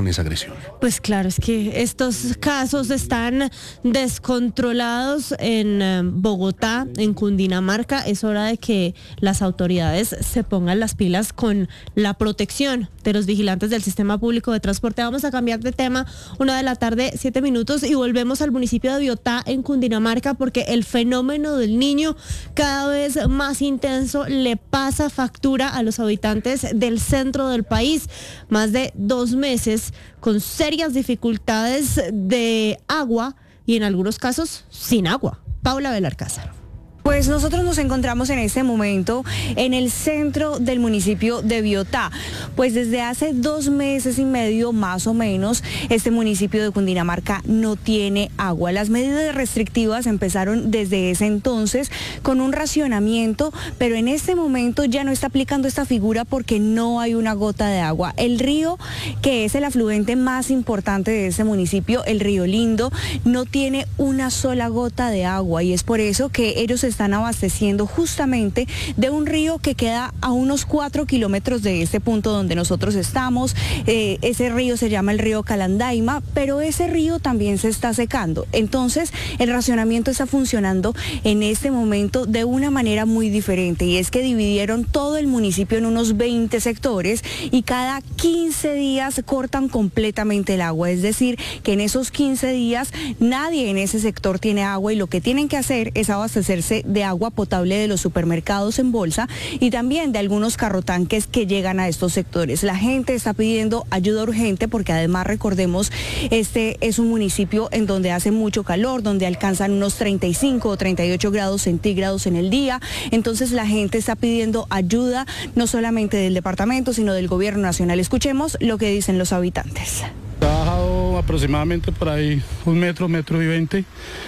con esa agresión. Pues claro, es que estos casos están descontrolados en Bogotá, en Cundinamarca. Es hora de que las autoridades se pongan las pilas con la protección de los vigilantes del sistema público de transporte. Vamos a cambiar de tema, 1:07 p.m, y volvemos al municipio de Biotá, en Cundinamarca, porque el fenómeno del Niño, cada vez más intenso, le pasa factura a los habitantes del centro del país. Más de 2 meses con serias dificultades de agua y en algunos casos sin agua. Paula Belarcázar. Pues nosotros nos encontramos en este momento en el centro del municipio de Biotá. Pues desde hace 2 meses y medio más o menos, este municipio de Cundinamarca no tiene agua. Las medidas restrictivas empezaron desde ese entonces con un racionamiento, pero en este momento ya no está aplicando esta figura porque no hay una gota de agua. El río, que es el afluente más importante de este municipio, el río Lindo, no tiene una sola gota de agua, y es por eso que ellos están abasteciendo justamente de un río que queda a unos 4 kilómetros de este punto donde nosotros estamos. Ese río se llama el río Calandaima, pero ese río también se está secando. Entonces, el racionamiento está funcionando en este momento de una manera muy diferente, y es que dividieron todo el municipio en unos 20 sectores y cada 15 días cortan completamente el agua. Es decir, que en esos 15 días nadie en ese sector tiene agua, y lo que tienen que hacer es abastecerse de agua potable de los supermercados en bolsa y también de algunos carrotanques que llegan a estos sectores. La gente está pidiendo ayuda urgente porque además, recordemos, este es un municipio en donde hace mucho calor, donde alcanzan unos 35 o 38 grados centígrados en el día. Entonces la gente está pidiendo ayuda, no solamente del departamento, sino del gobierno nacional. Escuchemos lo que dicen los habitantes. Ha bajado aproximadamente por ahí 1 metro, 1,20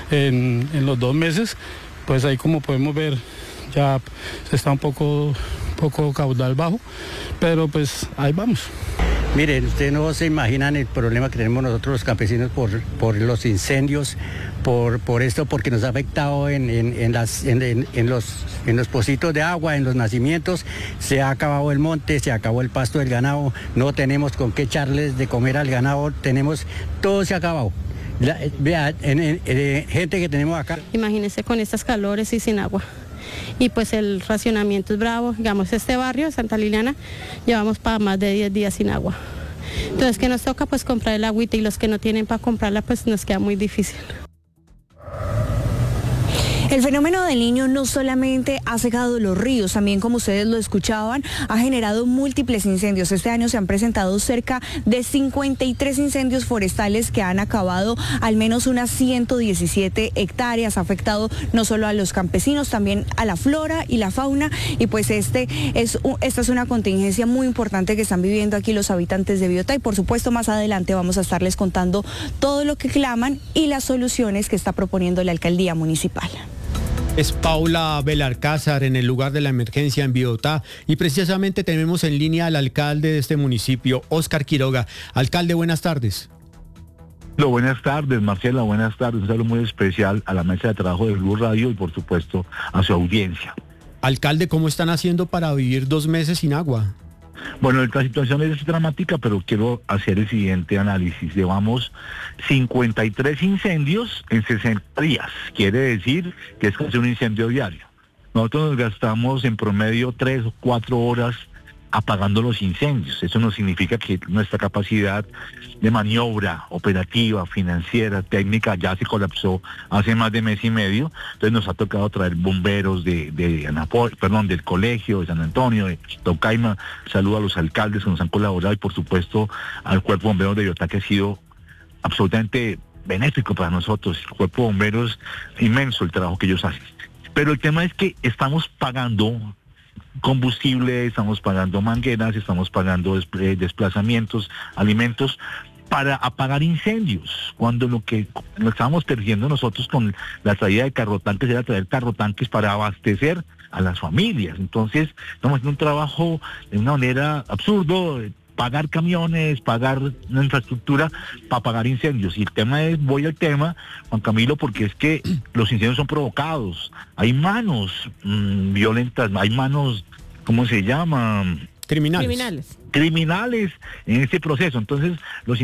m en los 2 meses. Pues ahí, como podemos ver, ya está un poco caudal bajo, pero pues ahí vamos. Miren, ustedes no se imaginan el problema que tenemos nosotros los campesinos por los incendios, por esto, porque nos ha afectado en los pocitos de agua, en los nacimientos. Se ha acabado el monte, se acabó el pasto del ganado, no tenemos con qué echarles de comer al ganado, todo se ha acabado. Gente que tenemos acá. Imagínense con estas calores y sin agua. Y pues el racionamiento es bravo. Digamos, este barrio, Santa Liliana, llevamos para más de 10 días sin agua. Entonces, que nos toca pues comprar el agüita, y los que no tienen para comprarla, pues nos queda muy difícil. El fenómeno del Niño no solamente ha secado los ríos, también, como ustedes lo escuchaban, ha generado múltiples incendios. Este año se han presentado cerca de 53 incendios forestales que han acabado al menos unas 117 hectáreas. Ha afectado no solo a los campesinos, también a la flora y la fauna, y pues esta es una contingencia muy importante que están viviendo aquí los habitantes de Biotá, y por supuesto más adelante vamos a estarles contando todo lo que claman y las soluciones que está proponiendo la alcaldía municipal. Es Paula Belarcázar en el lugar de la emergencia en Biotá, y precisamente tenemos en línea al alcalde de este municipio, Óscar Quiroga. Alcalde, buenas tardes. Buenas tardes, Marcela, buenas tardes. Un saludo muy especial a la mesa de trabajo de Blue Radio y por supuesto a su audiencia. Alcalde, ¿cómo están haciendo para vivir 2 meses sin agua? Bueno, la situación es dramática, pero quiero hacer el siguiente análisis. Llevamos 53 incendios en 60 días. Quiere decir que es casi un incendio diario. Nosotros nos gastamos en promedio 3 o 4 horas apagando los incendios. Eso no significa que nuestra capacidad de maniobra operativa, financiera, técnica ya se colapsó hace más de mes y medio. Entonces nos ha tocado traer bomberos del colegio de San Antonio, de Tocaima. Saludo a los alcaldes que nos han colaborado y por supuesto al cuerpo de bomberos de Biotá, que ha sido absolutamente benéfico para nosotros. El cuerpo de bomberos, inmenso el trabajo que ellos hacen. Pero el tema es que estamos pagando combustible, estamos pagando mangueras, estamos pagando desplazamientos, alimentos para apagar incendios, cuando lo que nos estábamos perdiendo nosotros con la traída de carrotanques era traer carrotanques para abastecer a las familias. Entonces estamos haciendo un trabajo de una manera absurdo, pagar camiones, pagar una infraestructura para apagar incendios. Y el tema es, voy al tema, Juan Camilo, porque es que los incendios son provocados. Hay manos violentas, hay manos, ¿cómo se llama? Criminales en este proceso. Entonces, los